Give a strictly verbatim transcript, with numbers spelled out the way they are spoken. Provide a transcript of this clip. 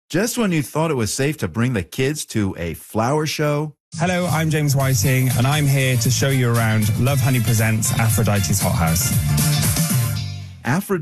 Just when you thought it was safe to bring the kids to a flower show. Hello, I'm James Whiting, and I'm here to show you around Love Honey Presents Aphrodite's Hothouse. Aphrodite